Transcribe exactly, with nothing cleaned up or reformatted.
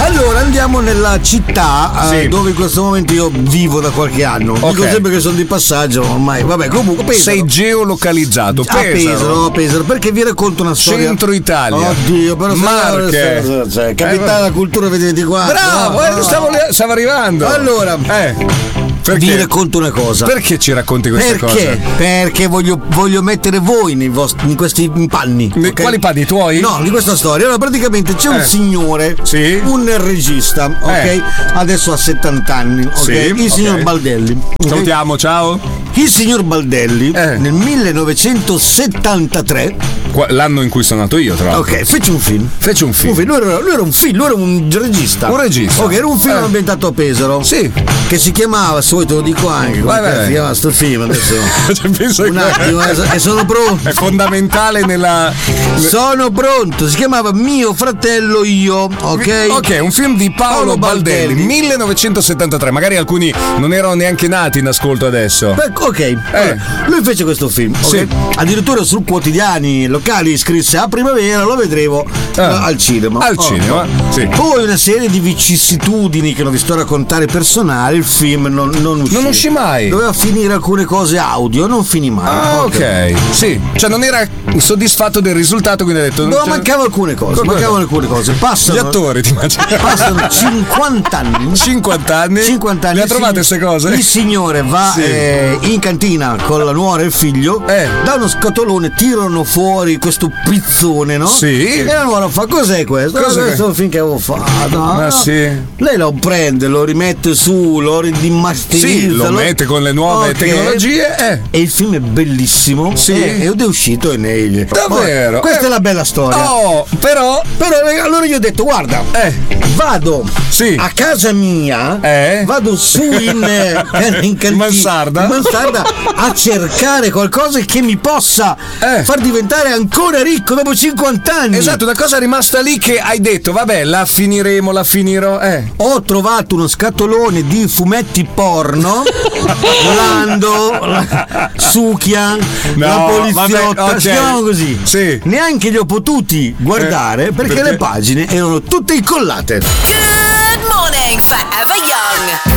Allora andiamo nella città Sì. eh, dove in questo momento io vivo da qualche anno. Ok. Dico sempre che sono di passaggio ormai. Vabbè, comunque Pesaro. Sei geolocalizzato. A Pesaro, a Pesaro, perché vi racconto una storia. Centro Italia. Oddio, però Marche. cioè, capitale della cultura ventiquattro. Bravo, no, eh, no. Stavo, stavo arrivando. Allora, eh. Perché? vi racconto una cosa. Perché ci racconti queste Perché? cose? Perché voglio, voglio mettere voi nei vostri, in questi panni. Ne- ok? Quali panni tuoi? No, di questa storia. Allora, praticamente c'è un Eh. signore, Sì. un regista, ok? Eh. Adesso ha settanta anni, ok? Sì, Il ok. signor Baldelli. ok? Salutiamo, ciao. Il signor Baldelli Eh. nel millenovecentosettantatré, Qua- L'anno in cui sono nato io, tra l'altro. ok, fece un film. Fece un film. Un film. Lui, era, lui era un film, lui era un regista. Un regista. Ok, era un film Eh. ambientato a Pesaro. Sì. Che si chiamava, se vuoi te lo dico anche, come Vai, vai, cazzo vai. si chiamava sto film adesso. Cioè, penso Un che- attimo, eh, e sono pronto. È fondamentale nella. Sono pronto, si chiamava Mio fratello io, ok? Ok, un film di Paolo, Paolo Baldelli, Baldelli. millenovecentosettantatré. Magari alcuni non erano neanche nati in ascolto adesso. Beh, ok, allora, lui fece questo film, ok? Sì. Addirittura su quotidiani locali scrisse a primavera lo vedremo Ah. eh, al cinema. Al Oh. cinema, sì. Poi una serie di vicissitudini che non vi sto a raccontare personali, il film non, non uscì. Non uscì mai. Doveva finire alcune cose audio, non finì mai. Ah, ok. Sì. Cioè, non era soddisfatto del risultato, quindi ha detto. No, cioè- mancavano alcune cose, Qualcosa- mancavano alcune cose. Passano, Gli attori, ti immagini? passano cinquanta anni. cinquanta anni. cinquanta anni. Le ha il trovate signor- queste cose? Il signore va Sì. eh, in cantina con la nuora e il figlio, Eh. da uno scatolone tirano fuori questo pizzone, no? Sì. E la nuora fa: cos'è questo? Cos'è Questo è un film che avevo fatto. Ma no? sì. Lei lo prende, lo rimette su, lo rimasterizza. Sì, lo mette con le nuove Ok. tecnologie. Eh. E il film è bellissimo. Sì. E- Ed è uscito in egli. Davvero? Questa Eh. è la bella storia. Oh, però. Però eh, allora io ho detto: guarda, Eh. vado Sì. a casa mia, Eh? vado su in, eh, in, canti- mansarda. in mansarda a cercare qualcosa che mi possa Eh. far diventare ancora ricco dopo cinquanta anni. Esatto, una cosa è rimasta lì che hai detto, vabbè, la finiremo, la finirò. Eh. Ho trovato uno scatolone di fumetti porno, Lando, la- Succhia, No, la poliziotta, vabbè, ok. si chiamavano così. Sì. Neanche li ho potuti guardare Eh, perché, perché? le pagine erano tutte incollate. Good morning, Forever Young.